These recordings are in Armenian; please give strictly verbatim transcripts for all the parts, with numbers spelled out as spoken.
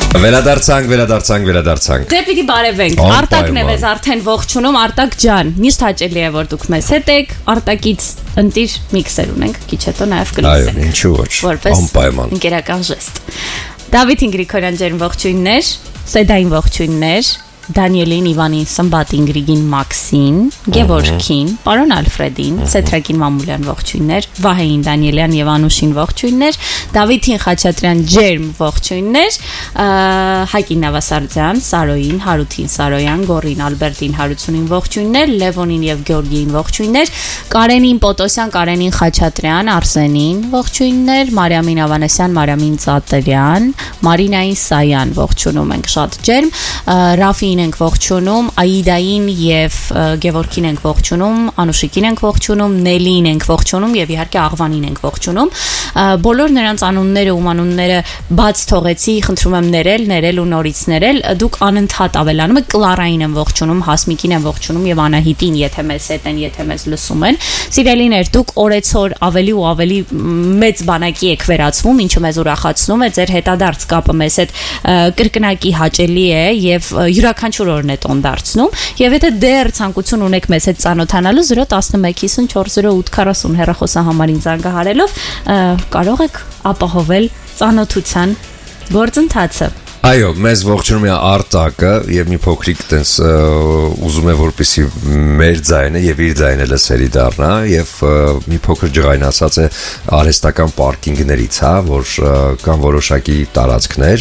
Վերադարձանք, վերադարձանք, վերադարձանք։ Դե պիտի բարևենք։ Արտակն է մեզ արդեն ողջունում, Արտակ ջան։ Միշտ հաճելի է որ դուք մեզ հետ եք։ Արտակից ընտիր միքսեր ունենք, քիչ հետո նաև կլսենք։ Այո, ինչու ոչ։ Անպայման։ Ընկերական ժեստ։ Դավիթ Ինգրիքորյան ջերմ ողջույններ, Սեդային ողջույններ, Դանիելին, Իվանին, Սմբատին, Գրիգին, Մաքսին, Գևորգին, պարոն Ալֆրեդին, Սեթրակին Մամուլյան ողջույններ, Վահեին Դանիելյան եւ Անուշին ողջույններ, Դավիթին Խաչատրյան ջերմ ողջույններ, Հայկին Նավասարդյան, Սարոյին, Հարութին Սարոյան, Գորին Ալբերտին, Հարությունին ողջույններ, Լևոնին եւ Գյորգիին ողջույններ, Կարենին Պոտոսյան, Կարենին Խաչատրյան, Արսենին ողջույններ, Մարիամին Ավանեսյան, Մարիամին Ծատերյան, Մարինային Սայան ողջունում ենք շատ ջերմ, Ռաֆին ենք ողջունում, Աիդային եւ Գևորգին ենք ողջունում, Անուշիկին ենք ողջունում, Նելին ենք ողջունում եւ իհարկե Աղվանին ենք ողջունում։ Բոլոր նրանց անունները ու մանունները բաց թողեցի, խնդրում եմ ներել, ներել ու նորից ներել։ Դուք անընդհատ ավելանում եք, Կլարային եմ ողջունում, Հասմիկին եմ ողջունում եւ Անահիտին, եթե մեզ հետ են, եթե մեզ լսում են։ Սիրելիներ, դուք օրեցօր ավելի ու ավելի մեծ բանակի եք վերածվում, ինչը մեզ ուրախացնում է, ձեր հետադարձ կապը մեզ հետ կրկնակի հաճելի է եւ յուրաքանչյուր օրն է տոն դարձնում եւ եթե դեռ ցանկություն ունեք մեզ հետ ծանոթանալու zero one one five four zero eight four zero հեռախոսահամարին զանգահարելով կարող եք ապահովել ծանոթության գործընթացը։ Այո, մեզ ողջունում է Արտակը եւ մի փոքրիկ տես ուզում է որպեսի մեր ձայնը եւ իր ձայնը լսելի դառնա եւ մի փոքր ջղայնացած է արհեստական պարկինգներից, հա, որ կան որոշակի տարածքներ,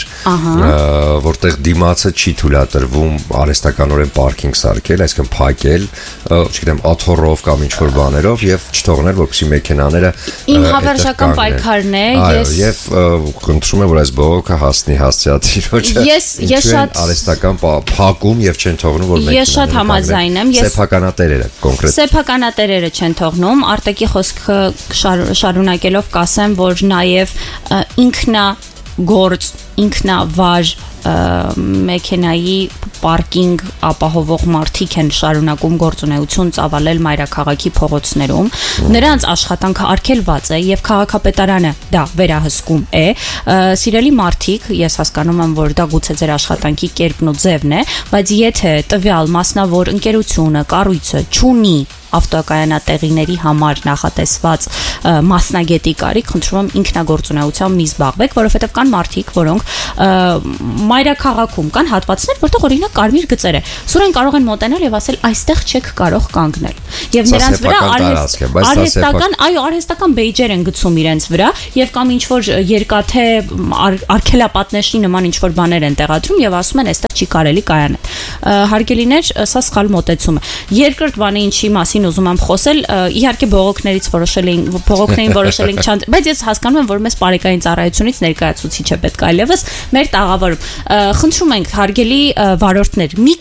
որտեղ դիմացը չի թույլատրվում արհեստականորեն պարկինգ սարքել, այսինքն փակել, չգիտեմ, աթոռով կամ ինչ-որ բաներով եւ չթողնել, որպեսի մեքենաները իմ հավերժական պայքարն է, ես եւ խնդրում եմ, որ այս բողոքը հասնի հասցեատիր Ես ես շատ արհեստական փակում եւ չեն թողնում որ մեքենաները։ Ես շատ համաձայն եմ, ես սեփականատերերը կոնկրետ Սեփականատերերը չեն թողնում, Արտակի խոսքը շարունակելով կասեմ, որ նաեւ ինքնա գործ, ինքնավար մեքենայի պարկինգ ապահովող մարդիկ են շարունակում գործունեություն ծավալել մայրաքաղաքի փողոցներում։ Նրանց աշխատանքը արգելված է եւ քաղաքապետարանը դա վերահսկում է։ Սիրելի մարդիկ, ես հասկանում եմ, որ դա գուցե ձեր աշխատանքի կերպն ու ձևն է, բայց եթե տվյալ մասնավոր ընկերությունը, կառույցը չունի ավտոկայանատեղիների համար նախատեսված մասնագետի կարիք, խնդրում եմ ինքնագործունեությամբ մի զբաղվեք, որովհետև կան մարդիկ, որոնք մայրաքաղաքում կան հատվածներ, որտեղ օրինակ կարմիր գծեր է։ Սուրեն կարող են մոտենալ եւ ասել այստեղ չեք կարող կանգնել։ Եվ նրանց վրա արհեստական, այո, արհեստական բեյջեր են գցում իրենց վրա եւ կամ ինչ որ երկաթե արգելապատնեշի նման ինչ որ բաներ են տեղադրում եւ ասում են այստեղ չի կարելի կայանալ։ Հարգելիներ, սա սխալ մոտեցում է։ Երկրորդ բանը ինչի մասին ուզում եմ խոսել, իհարկե բողոքներից որոշել էին, բողոքներին որոշել ենք չան, բայց ես հասկանում եմ, որ մեզ բարեկային ծառայությունից ներկայացուցիչ է պետք այլևս մեր տաղավարում։ Խնդրում ենք հարգելի վարորդներ, մի